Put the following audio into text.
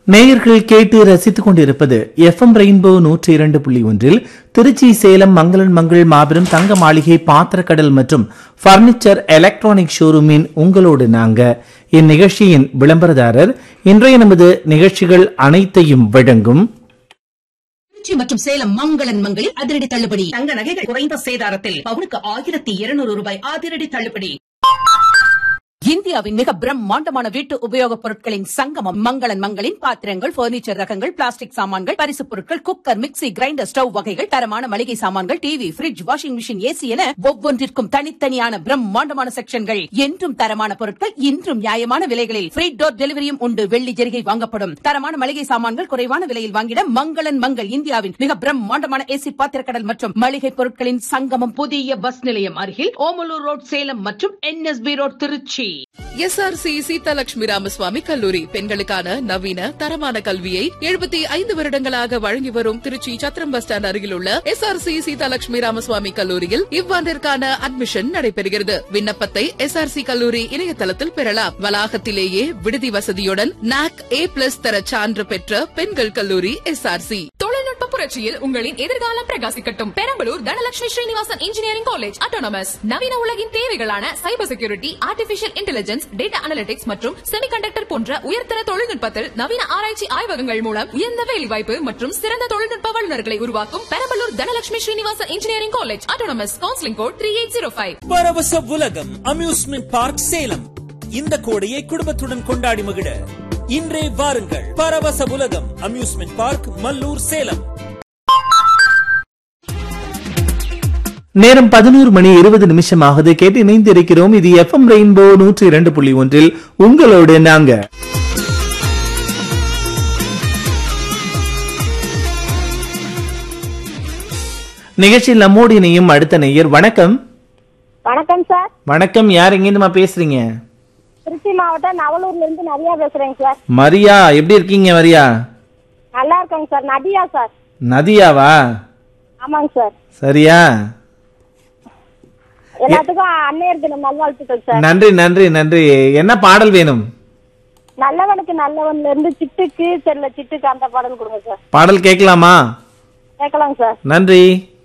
நேயர்கள் கேட்டு ரசித்துக் கொண்டிருப்பது எஃப்எம் ரெயின்போ 102.1 திருச்சி சேலம் மங்களன் மங்கள் மாபெரும் தங்க மாளிகை பாத்திரக்கடல் மற்றும் பர்னிச்சர் எலக்ட்ரானிக் ஷோரூமின் உங்களோடு நாங்க. இந்நிகழ்ச்சியின் விளம்பரதாரர் இன்றைய நமது நிகழ்ச்சிகள் அனைத்தையும் வழங்கும் திருச்சி மற்றும் சேலம் மங்களன் மங்களில் அதிரடி தள்ளுபடி. தங்க நகைகள் குறைந்த சேதாரத்தில் பவுனுக்கு 1200 ரூபாய் அதிரடி தள்ளுபடி. இந்தியாவின் மிக பிரம்மாண்டமான வீட்டு உபயோகப் பொருட்களின் சங்கமம் மங்களன் மங்களின் பாத்திரங்கள், பர்னிச்சர் ரகங்கள், பிளாஸ்டிக் சாமான்கள், பரிசுப் பொருட்கள், குக்கர், மிக்ஸி, கிரைண்டர், ஸ்டவ் வகைகள், தரமான மளிகை சாமான்கள், TV, fridge, washing machine, AC என ஒவ்வொன்றிற்கும் தனித்தனியான பிரம்மாண்டமான செக்ஷன்கள். என்றும் தரமான பொருட்கள், இன்றும் நியாயமான விலைகளில் ஃப்ரீ டோர் டெலிவரியும் உண்டு. வெள்ளி ஜெரிகை வாங்கப்படும். தரமான மளிகை சாமான்கள் குறைவான விலையில் வாங்கிட மங்களன் மங்கள் இந்தியாவின் மிக பிரம்மாண்டமான ஏசி பாத்திரக்கடல் மற்றும் மளிகை பொருட்களின் சங்கமம். புதிய பஸ் நிலையம் அருகில் ஓமலூர் ரோட் சேலம் மற்றும் NSP road Trichy. SRC Seethalakshmi Ramaswamy கல்லூரி பெண்களுக்கான நவீன தரமான கல்வியை 75 வருடங்களாக வழங்கி வரும் திருச்சி சத்திரம் பஸ் ஸ்டாண்ட் அருகில் உள்ள எஸ்ஆர்சி சீதாலட்சுமி ராமசுவாமி கல்லூரியில் இவ்வாண்டிற்கான அட்மிஷன் நடைபெறுகிறது. விண்ணப்பத்தை எஸ்ஆர்சி கல்லூரி இணையதளத்தில் பெறலாம். வளாகத்திலேயே விடுதி வசதியுடன் நாக் A+ தர சான்று பெற்ற பெண்கள் கல்லூரி எஸ்ஆர்சி. தொழில்நுட்ப புரட்சியில் உங்களின் எதிர்காலம் பிரகாசிக்கட்டும். Perambalur Dhanalakshmi Srinivasan engineering college autonomous நவீன உலகின் தேவைகளான cyber security, artificial intelligence, data analytics மற்றும் செமிகண்டக்டர் போன்ற உயர்தர தொழில்நுட்பத்தில் நவீன ஆராய்ச்சி ஆய்வகங்கள் மூலம் உயர்ந்த வேலைவாய்ப்பு மற்றும் சிறந்த தொழில்நுட்ப வல்லுநர்களை உருவாக்கும் Perambalur Dhanalakshmi Srinivasan engineering college autonomous. Counselling code 3805. பரவச உலகம் அம்யூஸ்மெண்ட் பார்க் சேலம். இந்த கோடையை குடும்பத்துடன் கொண்டாடி மகிழ இன்றே வாருங்கள். பரவச உலகம் அம்யூஸ்மெண்ட் பார்க், மல்லூர், சேலம். நேரம் 11:20 ஆகுது. கேட்டு இணைந்திருக்கிறோம். இது எஃப்எம் ரெயின்போ 102.1 உங்களோடு நாங்க. நிகழ்ச்சியில் நம்மோடு இணையும் அடுத்த நேயர். வணக்கம். வணக்கம் சார். வணக்கம். யார் எங்கிருந்துமா பேசுறீங்க? திருச்சி மாவட்டம் நவலூர்ல இருந்து நதியா பேசுறேங்க சார். மரியா, எப்படி இருக்கீங்க மரியா? நல்லா இருக்கேங்க சார். நதியா சார். நதியாவா? ஆமாங்க சார். சரியா? எல்லாத்துக்கும் அன்னையர் தினம் நல்வாழ்த்துக்கள் சார். நன்றி நன்றி நன்றி. என்ன பாடல் வேணும்? நல்லவனுக்கு நல்லவன்ல இருந்து சிட்டுக்கு செல்ல சிட்டுக்கு அந்த பாடல் கொடுங்க சார். பாடல் கேட்கலாமா? கேட்கலாங்க சார். நன்றி.